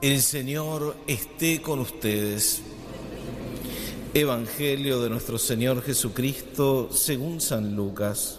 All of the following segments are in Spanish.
El Señor esté con ustedes. Evangelio de nuestro Señor Jesucristo según San Lucas.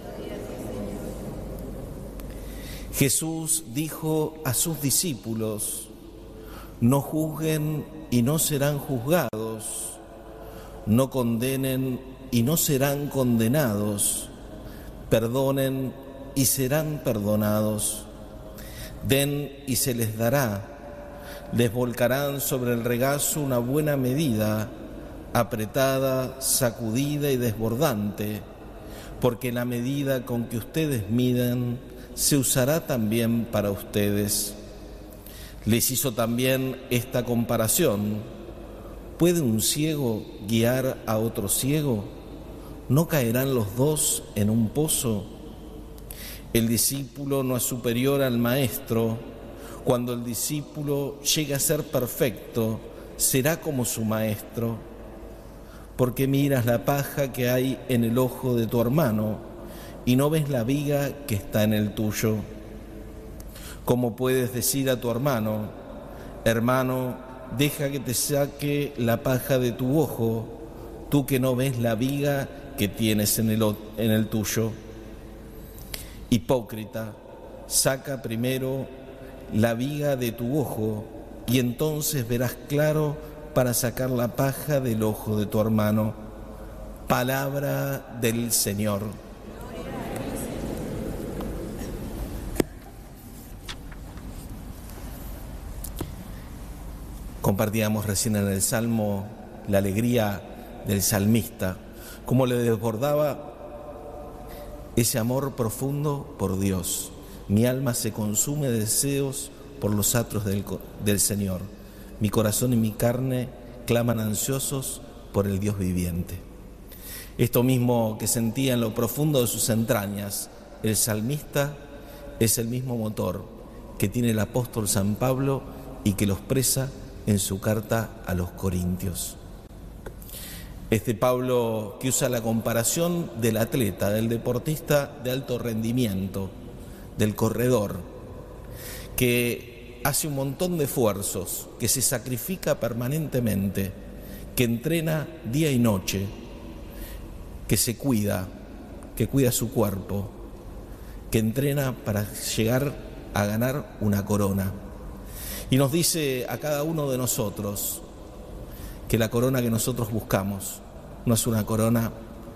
Jesús dijo a sus discípulos: no juzguen y no serán juzgados, no condenen y no serán condenados, perdonen y serán perdonados, den y se les dará, les volcarán sobre el regazo una buena medida, apretada, sacudida y desbordante, porque la medida con que ustedes miden se usará también para ustedes. Les hizo también esta comparación: ¿puede un ciego guiar a otro ciego? ¿No caerán los dos en un pozo? El discípulo no es superior al maestro. Cuando el discípulo llegue a ser perfecto, será como su maestro. ¿Por qué miras la paja que hay en el ojo de tu hermano y no ves la viga que está en el tuyo? ¿Cómo puedes decir a tu hermano: hermano, deja que te saque la paja de tu ojo, tú que no ves la viga que tienes en el tuyo? Hipócrita, saca primero la viga de tu ojo y entonces verás claro para sacar la paja del ojo de tu hermano. Palabra del Señor. Compartíamos recién en el Salmo la alegría del salmista, cómo le desbordaba ese amor profundo por Dios. Mi alma se consume de deseos por los atrios del Señor. Mi corazón y mi carne claman ansiosos por el Dios viviente. Esto mismo que sentía en lo profundo de sus entrañas el salmista es el mismo motor que tiene el apóstol San Pablo y que lo expresa en su carta a los Corintios. Este Pablo que usa la comparación del atleta, del deportista de alto rendimiento, del corredor, que hace un montón de esfuerzos, que se sacrifica permanentemente, que entrena día y noche, que se cuida, que cuida su cuerpo, que entrena para llegar a ganar una corona. Y nos dice a cada uno de nosotros que la corona que nosotros buscamos no es una corona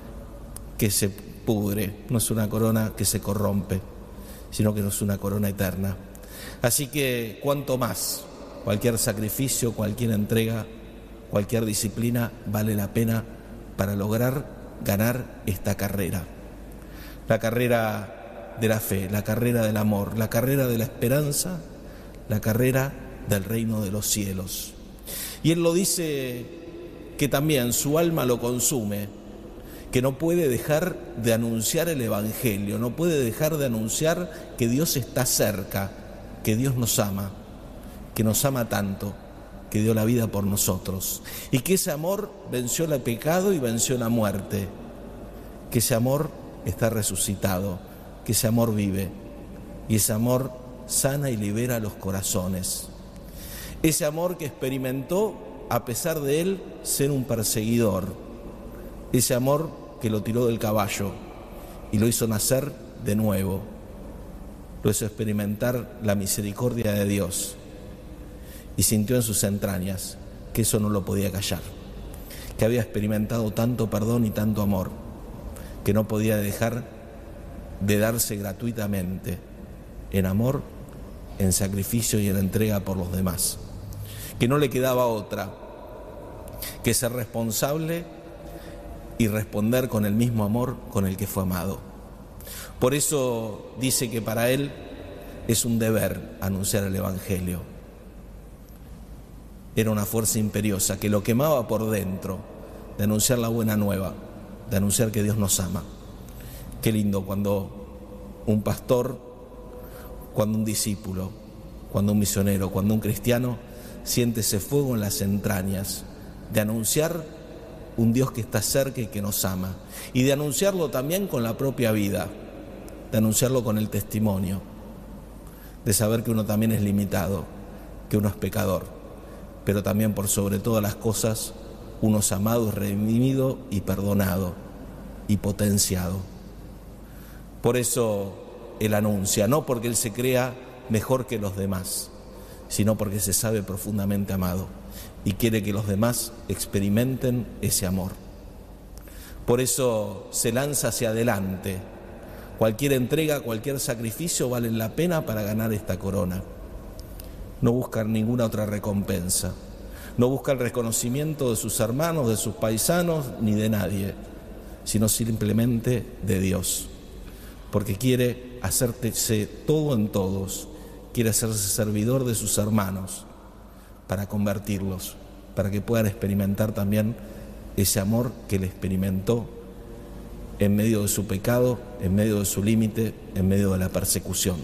que se pudre, no es una corona que se corrompe, sino que no es una corona eterna. Así que cuanto más, cualquier sacrificio, cualquier entrega, cualquier disciplina vale la pena para lograr ganar esta carrera. La carrera de la fe, la carrera del amor, la carrera de la esperanza, la carrera del reino de los cielos. Y él lo dice que también su alma lo consume, que no puede dejar de anunciar el Evangelio, no puede dejar de anunciar que Dios está cerca, que Dios nos ama, que nos ama tanto, que dio la vida por nosotros, y que ese amor venció el pecado y venció la muerte, que ese amor está resucitado, que ese amor vive, y ese amor sana y libera los corazones. Ese amor que experimentó a pesar de él ser un perseguidor, ese amor que lo tiró del caballo y lo hizo nacer de nuevo, lo hizo experimentar la misericordia de Dios y sintió en sus entrañas que eso no lo podía callar, que había experimentado tanto perdón y tanto amor, que no podía dejar de darse gratuitamente en amor, en sacrificio y en entrega por los demás, que no le quedaba otra que ser responsable y responder con el mismo amor con el que fue amado. Por eso dice que para él es un deber anunciar el Evangelio. Era una fuerza imperiosa que lo quemaba por dentro, de anunciar la buena nueva, de anunciar que Dios nos ama. Qué lindo cuando un pastor, cuando un discípulo, cuando un misionero, cuando un cristiano siente ese fuego en las entrañas de anunciar un Dios que está cerca y que nos ama, y de anunciarlo también con la propia vida, de anunciarlo con el testimonio, de saber que uno también es limitado, que uno es pecador, pero también por sobre todas las cosas uno es amado, redimido y perdonado y potenciado. Por eso Él anuncia, no porque Él se crea mejor que los demás, sino porque se sabe profundamente amado y quiere que los demás experimenten ese amor. Por eso se lanza hacia adelante. Cualquier entrega, cualquier sacrificio valen la pena para ganar esta corona. No buscan ninguna otra recompensa. No busca el reconocimiento de sus hermanos, de sus paisanos, ni de nadie, sino simplemente de Dios. Porque quiere hacerse todo en todos, quiere hacerse servidor de sus hermanos para convertirlos, para que puedan experimentar también ese amor que Él experimentó en medio de su pecado, en medio de su límite, en medio de la persecución.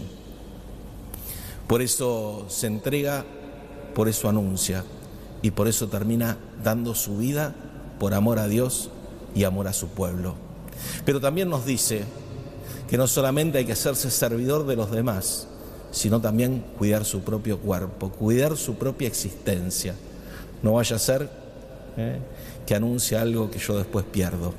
Por eso se entrega, por eso anuncia y por eso termina dando su vida por amor a Dios y amor a su pueblo. Pero también nos dice que no solamente hay que hacerse servidor de los demás, sino también cuidar su propio cuerpo, cuidar su propia existencia. No vaya a ser que anuncie algo que yo después pierdo.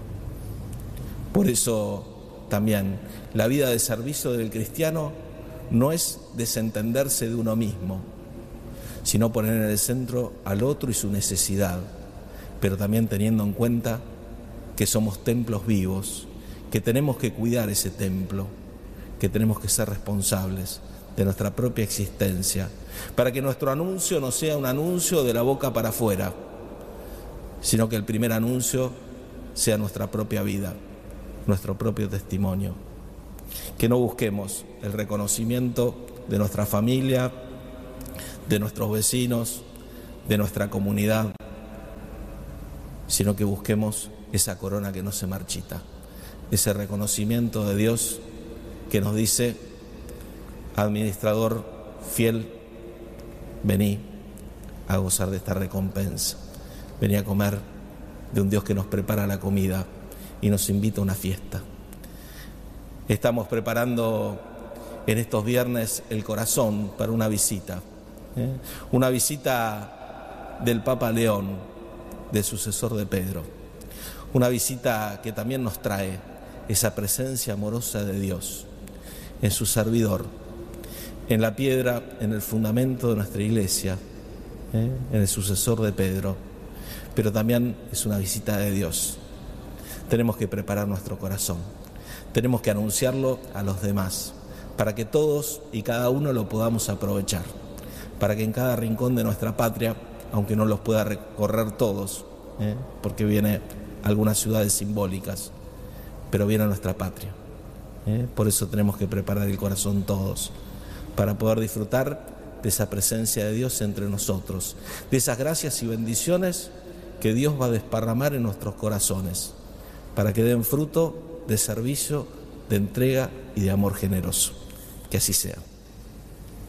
Por eso también la vida de servicio del cristiano no es desentenderse de uno mismo, sino poner en el centro al otro y su necesidad, pero también teniendo en cuenta que somos templos vivos, que tenemos que cuidar ese templo, que tenemos que ser responsables de nuestra propia existencia, para que nuestro anuncio no sea un anuncio de la boca para afuera, sino que el primer anuncio sea nuestra propia vida, nuestro propio testimonio. Que no busquemos el reconocimiento de nuestra familia, de nuestros vecinos, de nuestra comunidad, sino que busquemos esa corona que no se marchita, ese reconocimiento de Dios que nos dice: administrador fiel, vení a gozar de esta recompensa, vení a comer de un Dios que nos prepara la comida y nos invita a una fiesta. Estamos preparando en estos viernes el corazón para una visita del Papa León, del sucesor de Pedro, una visita que también nos trae esa presencia amorosa de Dios en su servidor, en la piedra, en el fundamento de nuestra iglesia, en el sucesor de Pedro, pero también es una visita de Dios. Tenemos que preparar nuestro corazón, tenemos que anunciarlo a los demás, para que todos y cada uno lo podamos aprovechar, para que en cada rincón de nuestra patria, aunque no los pueda recorrer todos, porque viene algunas ciudades simbólicas, pero viene a nuestra patria. Por eso tenemos que preparar el corazón todos, para poder disfrutar de esa presencia de Dios entre nosotros, de esas gracias y bendiciones que Dios va a desparramar en nuestros corazones, para que den fruto de servicio, de entrega y de amor generoso. Que así sea.